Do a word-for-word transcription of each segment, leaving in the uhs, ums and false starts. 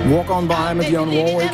Walk On By med Dionne Warwick.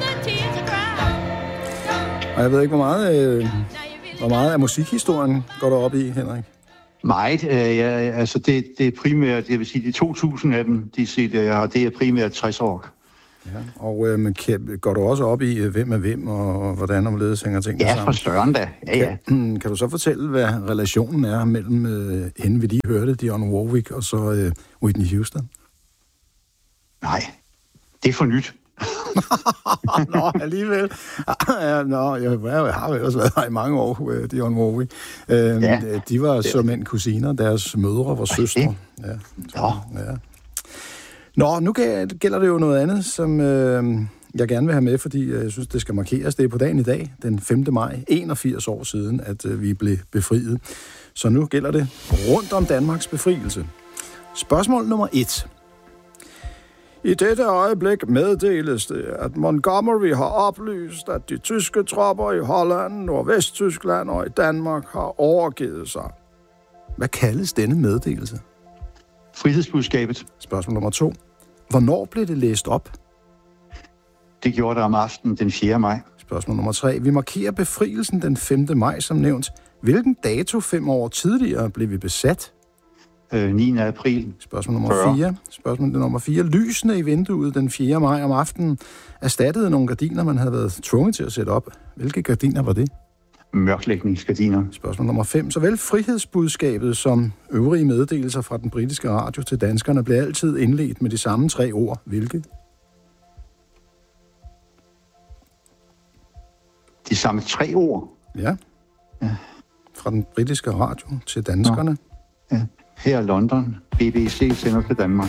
Og jeg ved ikke, hvor meget, øh, hvor meget af musikhistorien går der op i, Henrik? Meget. Øh, ja, altså det, det er primært, jeg vil sige, de to tusind af dem, de C D'er, jeg har, det er primært tres år. Ja, og øh, men går du også op i, hvem er hvem, og, og hvordan omledes hænger tingene ja, sammen? Ja, for søren da. Ja, ja. Kan, kan du så fortælle, hvad relationen er mellem øh, hende, vi lige hørte, Dionne Warwick, og så øh, Whitney Houston? Nej, det er for nyt. Nå, alligevel. ja, nå, jeg, jeg har vel også været her i mange år, Dionne Warwick. Øh, ja, de var som en kusiner, deres mødre var søstre. Ja, så, ja. Nå, nu gælder det jo noget andet, som øh, jeg gerne vil have med, fordi jeg synes, det skal markeres. Det er på dagen i dag, den femte maj, enogfirs år siden, at øh, vi blev befriet. Så nu gælder det rundt om Danmarks befrielse. Spørgsmål nummer et. I dette øjeblik meddeles det, at Montgomery har oplyst, at de tyske tropper i Holland, Nordvesttyskland og i Danmark har overgivet sig. Hvad kaldes denne meddelelse? Frihedsbudskabet. Spørgsmål nummer to. Hvornår blev det læst op? Det gjorde det om aftenen den fjerde maj. Spørgsmål nummer tre. Vi markerer befrielsen den femte maj, som nævnt. Hvilken dato fem år tidligere blev vi besat? Øh, niende april. Spørgsmål nummer fire. Spørgsmål nummer fire. Lysene i vinduet den fjerde maj om aftenen erstattede nogle gardiner, man havde været tvunget til at sætte op. Hvilke gardiner var det? Mørklægningsgardiner. Spørgsmål nummer fem. Såvel frihedsbudskabet som øvrige meddelelser fra den britiske radio til danskerne blev altid indledt med de samme tre ord. Hvilke? De samme tre ord? Ja. ja. Fra den britiske radio til danskerne. Ja. Her i London. B B C sender til Danmark.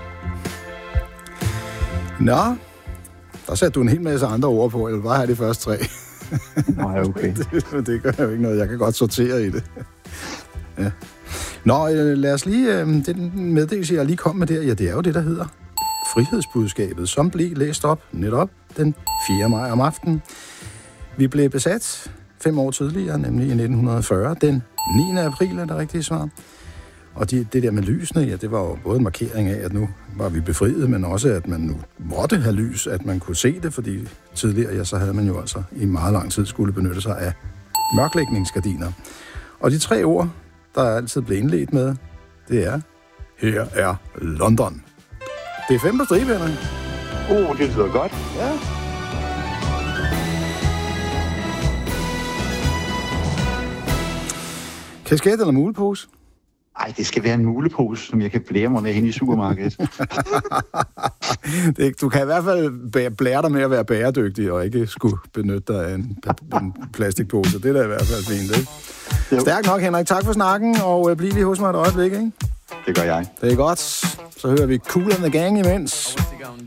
Nå, der satte du en hel masse andre ord på. Jeg vil bare have de første tre. Nej, okay. det, det gør jo ikke noget. Jeg kan godt sortere i det. ja. Nå, lad os lige... Øh, den meddelelse, jeg lige kom med der, ja, det er jo det, der hedder frihedsbudskabet, som blev læst op netop den fjerde maj om aftenen. Vi blev besat fem år tidligere, nemlig i nitten fyrre. Den niende april er det rigtige svar. Og de, det der med lysene, ja, det var jo både en markering af, at nu var vi befriet, men også, at man nu måtte have lys, at man kunne se det, fordi tidligere, ja, så havde man jo altså i meget lang tid skulle benytte sig af mørklægningsgardiner. Og de tre ord, der altid blev indledt med, det er, her er London. Det er fem på stribe, Henrik. Åh, oh, det lyder godt. Ja. Kasket eller mulepose? Ej, det skal være en mulepose, som jeg kan blære mig med hen i supermarkedet. det, du kan i hvert fald blære dig med at være bæredygtig, og ikke skulle benytte dig af en, en plastikpose. Det er da i hvert fald fint, ikke? Stærk nok, Henrik. Tak for snakken, og bliv lige hos mig et øjeblik, ikke? Det gør jeg. Det er godt. Så hører vi Kool and the Gang imens.